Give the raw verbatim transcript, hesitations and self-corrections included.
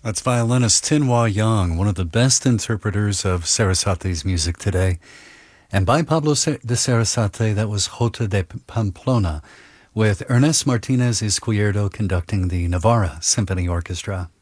That's violinist Tinhua Yang, one of the best interpreters of Sarasate's music today. And by Pablo de Sarasate, that was Jota de Pamplona, with Ernest Martinez Izquierdo conducting the Navarra Symphony Orchestra.